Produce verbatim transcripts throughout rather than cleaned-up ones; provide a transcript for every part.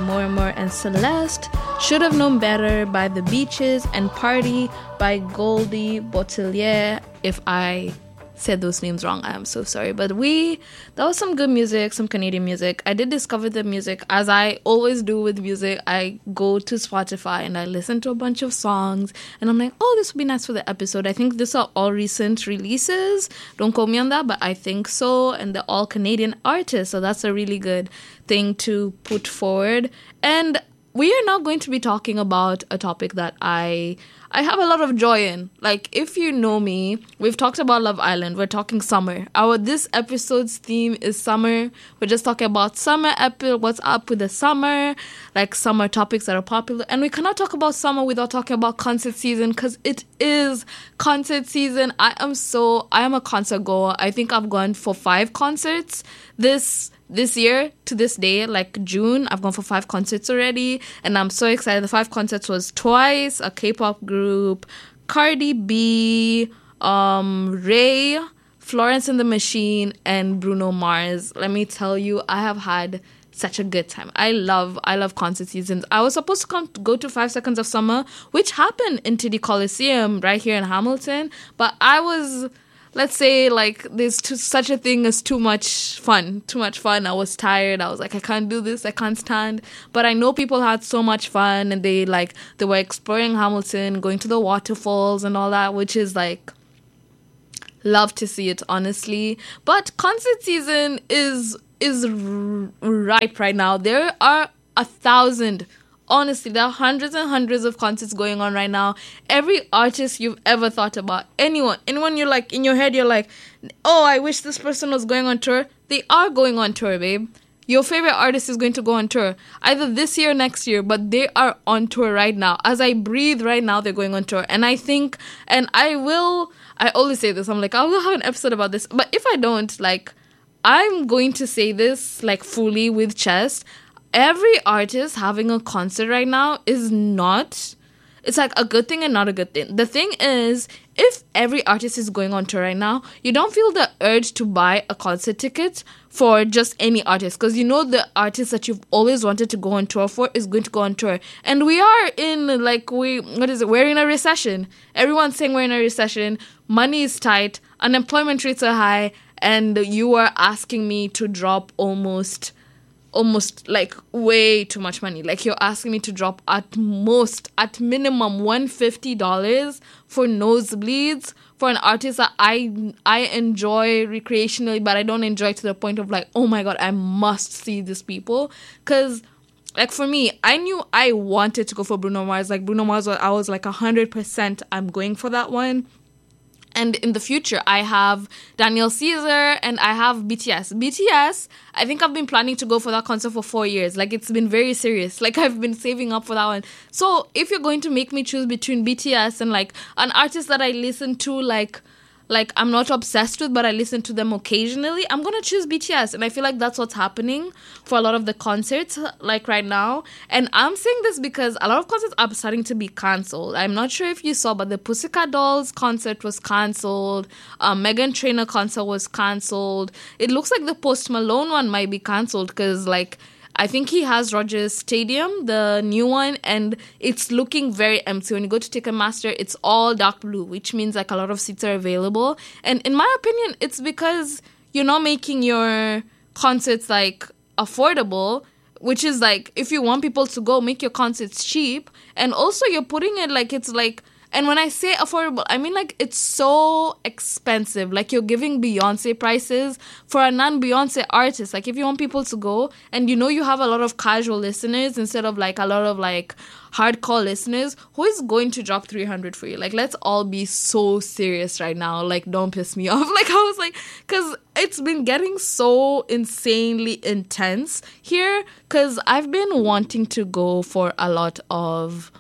Mormor and Celeste, Should Have Known Better by The Beaches, and Party by Goldie Botelier. If I said those names wrong, I am so sorry. But we, that was some good music, some Canadian music. I did discover the music, as I always do with music. I go to Spotify and I listen to a bunch of songs, and I'm like, oh, this would be nice for the episode. I think these are all recent releases. Don't quote me on that, but I think so. And they're all Canadian artists, so that's a really good thing to put forward. And we are now going to be talking about a topic that I I have a lot of joy in. Like, if you know me, we've talked about Love Island. We're talking summer. Our this episode's theme is summer. We're just talking about summer, epi- what's up with the summer, like summer topics that are popular. And we cannot talk about summer without talking about concert season, because it is concert season. I am so, I am a concert goer. I think I've gone for five concerts this This year to this day, like June, I've gone for five concerts already, and I'm so excited. The five concerts was Twice, a K-pop group, Cardi B, um, Ray, Florence and the Machine, and Bruno Mars. Let me tell you, I have had such a good time. I love, I love concert seasons. I was supposed to come to go to Five Seconds of Summer, which happened in T D Coliseum right here in Hamilton, but I was... Let's say, like, there's too, such a thing as too much fun. Too much fun. I was tired. I was like, I can't do this. I can't stand. But I know people had so much fun, and they, like, they were exploring Hamilton, going to the waterfalls and all that, which is, like, love to see it, honestly. But concert season is, is r- ripe right now. There are a thousand... Honestly, there are hundreds and hundreds of concerts going on right now. Every artist you've ever thought about, anyone, anyone you're like, in your head, you're like, oh, I wish this person was going on tour. They are going on tour, babe. Your favorite artist is going to go on tour, either this year or next year, but they are on tour right now. As I breathe right now, they're going on tour. And I think, and I will, I always say this, I'm like, I will have an episode about this. But if I don't, like, I'm going to say this, like, fully with chest. Every artist having a concert right now is not, it's like a good thing and not a good thing. The thing is, if every artist is going on tour right now, you don't feel the urge to buy a concert ticket for just any artist, because you know the artist that you've always wanted to go on tour for is going to go on tour. And we are in, like, we, what is it? We're in a recession. Everyone's saying we're in a recession. Money is tight. Unemployment rates are high. And you are asking me to drop almost... almost like way too much money. Like, you're asking me to drop at most, at minimum, one hundred fifty dollars for nosebleeds for an artist that I I enjoy recreationally, but I don't enjoy to the point of like, oh my god, I must see these people. Because, like, for me, I knew I wanted to go for Bruno Mars. Like, Bruno Mars, I was like one hundred percent I'm going for that one. And in the future, I have Daniel Caesar and I have B T S. B T S, I think I've been planning to go for that concert for four years. Like, it's been very serious. Like, I've been saving up for that one. So, if you're going to make me choose between B T S and, like, an artist that I listen to, like... like, I'm not obsessed with, but I listen to them occasionally, I'm going to choose B T S. And I feel like that's what's happening for a lot of the concerts, like, right now. And I'm saying this because a lot of concerts are starting to be cancelled. I'm not sure if you saw, but the Pussycat Dolls concert was cancelled. Um, Meghan Trainor concert was cancelled. It looks like the Post Malone one might be cancelled because, like... I think he has Rogers Stadium, the new one, and it's looking very empty. When you go to Ticketmaster, it's all dark blue, which means like a lot of seats are available. And in my opinion, it's because you're not making your concerts like affordable, which is like, if you want people to go, make your concerts cheap. And also you're putting it like it's like, and when I say affordable, I mean like it's so expensive. Like, you're giving Beyonce prices for a non-Beyonce artist. Like, if you want people to go and you know you have a lot of casual listeners instead of like a lot of like hardcore listeners, who is going to drop three hundred for you? Like, let's all be so serious right now. Like, don't piss me off. Like, I was like, because it's been getting so insanely intense here, because I've been wanting to go for a lot of...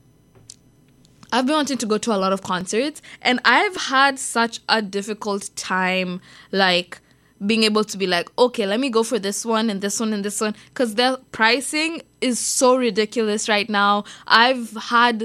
I've been wanting to go to a lot of concerts, and I've had such a difficult time, like, being able to be like, okay, let me go for this one and this one and this one, because their pricing is so ridiculous right now. I've had,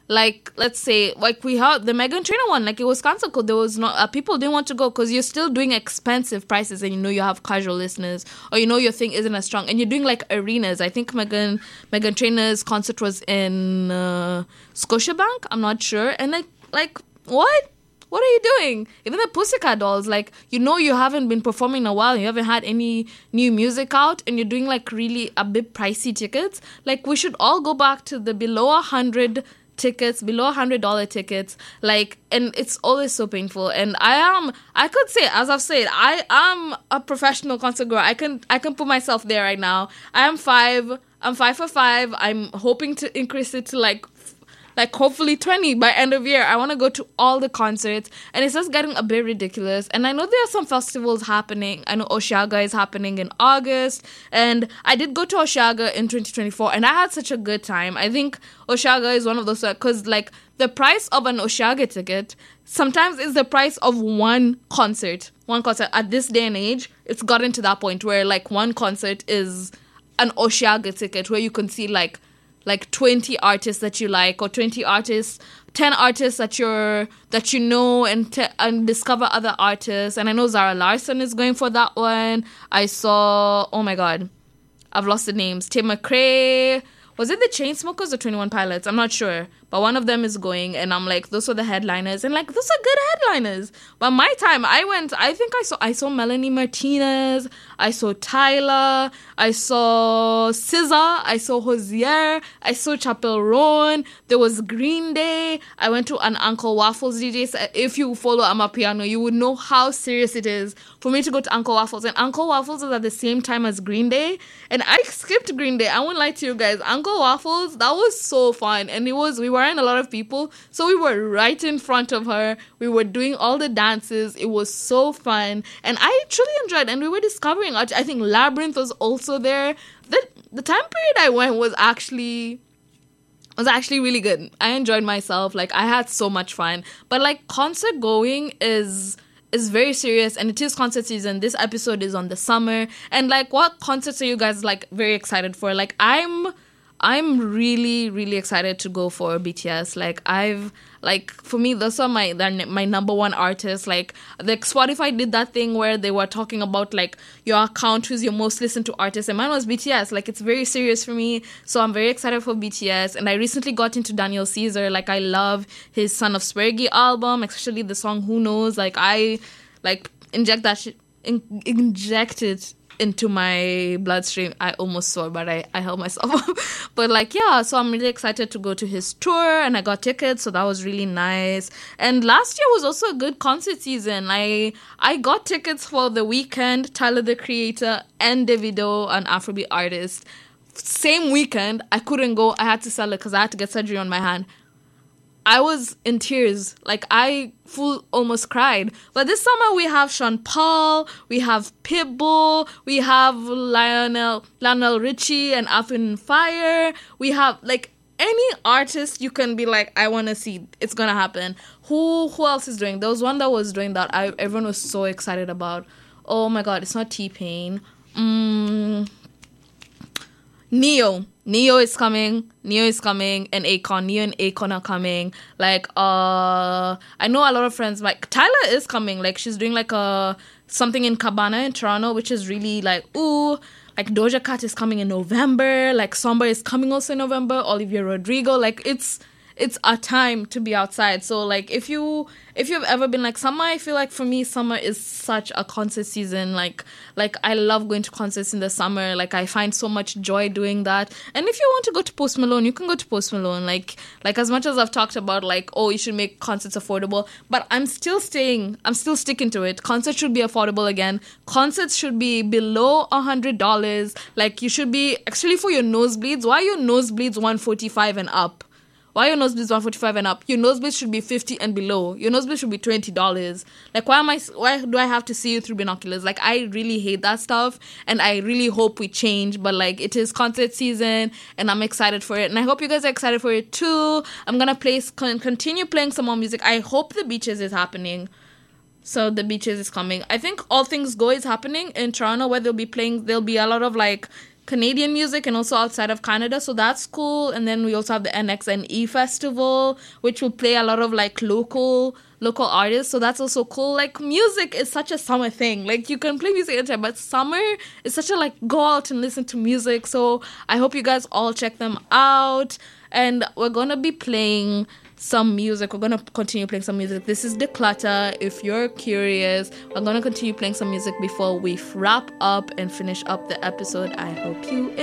like, let's say, like we heard the Meghan Trainor one, like it was cancelled because there was no uh, people didn't want to go because you're still doing expensive prices and you know you have casual listeners or you know your thing isn't as strong and you're doing like arenas. I think Meghan Meghan Trainor's concert was in uh, Scotiabank. I'm not sure. And like like what? What are you doing? Even the Pussycat Dolls, like, you know you haven't been performing in a while, you haven't had any new music out, and you're doing, like, really a bit pricey tickets. Like, we should all go back to the below one hundred tickets, below one hundred dollars tickets, like, and it's always so painful. And I am, I could say, as I've said, I am a professional concert girl. I can, I can put myself there right now. I am five, I'm five for five. I'm hoping to increase it to, like, like hopefully twenty by end of year. I want to go to all the concerts and it's just getting a bit ridiculous. And I know there are some festivals happening. I know Osheaga is happening in August and I did go to Osheaga in twenty twenty-four and I had such a good time. I think Osheaga is one of those, because like the price of an Osheaga ticket sometimes is the price of one concert. One concert at this day and age, it's gotten to that point where like one concert is an Osheaga ticket where you can see like like twenty artists that you like or twenty artists, ten artists that you're that you know and te- and discover other artists. And I know Zara Larsson is going for that one. I saw, oh my god, I've lost the names. Tim McRae. Was it the Chainsmokers or twenty-one Pilots? I'm not sure. But one of them is going and I'm like, those are the headliners. And like, those are good headliners. But my time, I went, I think I saw I saw Melanie Martinez. I saw Tyler. I saw S Z A. I saw Hozier. I saw Chappell Roan. There was Green Day. I went to an Uncle Waffles D J set. If you follow Amapiano, you would know how serious it is for me to go to Uncle Waffles. And Uncle Waffles is at the same time as Green Day. And I skipped Green Day. I won't lie to you guys. Uncle Waffles, that was so fun. And it was, we weren't a lot of people. So we were right in front of her. We were doing all the dances. It was so fun. And I truly enjoyed it. And we were discovering, I think Labyrinth was also there. The, the time period I went was actually... was actually really good. I enjoyed myself. Like, I had so much fun. But, like, concert going is... is very serious and it is concert season. This episode is on the summer. And like, what concerts are you guys like very excited for? Like, I'm I'm really, really excited to go for B T S. Like, I've like for me, those are my they're my number one artists. Like, like Spotify did that thing where they were talking about like your account, who's your most listened to artist, and mine was B T S. Like, it's very serious for me, so I'm very excited for B T S. And I recently got into Daniel Caesar. Like, I love his Son of Spergi album, especially the song Who Knows. Like, I like inject that shit in, inject it into my bloodstream. I almost swore, but I, I held myself. But like, yeah, so I'm really excited to go to his tour and I got tickets, so that was really nice. And last year was also a good concert season. I I got tickets for The Weeknd, Tyler the Creator, and Davido, an Afrobeat artist. Same weekend, I couldn't go. I had to sell it because I had to get surgery on my hand. I was in tears. Like, I full almost cried. But this summer we have Sean Paul, we have Pitbull, we have Lionel Lionel Richie and Earth, Wind and Fire. We have like any artist you can be like, I want to see. It's gonna happen. Who who else is doing? There was one that was doing that. I everyone was so excited about. Oh my god, it's not T-Pain. Mm, Neo. Neo is coming. Neo is coming. And Akon. Neo and Akon are coming. Like, uh, I know a lot of friends. Like, Tyler is coming. Like, she's doing, like, a something in Cabana in Toronto, which is really, like, ooh. Like, Doja Cat is coming in November. Like, Somber is coming also in November. Olivia Rodrigo. Like, it's... it's a time to be outside. So like, if you if you've ever been like, summer, I feel like for me summer is such a concert season. Like like I love going to concerts in the summer. Like, I find so much joy doing that. And if you want to go to Post Malone, you can go to Post Malone. Like like as much as I've talked about like, oh, you should make concerts affordable, but I'm still staying I'm still sticking to it. Concerts should be affordable again. Concerts should be below a hundred dollars. Like, you should be actually, for your nosebleeds, why are your nosebleeds one forty-five and up? Why your nosebleeds one forty-five and up? Your nosebleeds should be fifty and below. Your nosebleeds should be twenty dollars. Like, why am I? Why do I have to see you through binoculars? Like, I really hate that stuff, and I really hope we change. But like, it is concert season, and I'm excited for it, and I hope you guys are excited for it too. I'm gonna play, continue playing some more music. I hope The Beaches is happening. So The Beaches is coming. I think All Things Go is happening in Toronto, where they'll be playing. There'll be a lot of like Canadian music and also outside of Canada. So that's cool. And then we also have the N X N E Festival, which will play a lot of like local local artists. So that's also cool. Like music is such a summer thing. Like you can play music anytime, but summer is such a like go out and listen to music. So I hope you guys all check them out. And we're gonna be playing some music. We're gonna continue playing some music. This is Declutter. If you're curious, we're gonna continue playing some music before we wrap up and finish up the episode. I hope you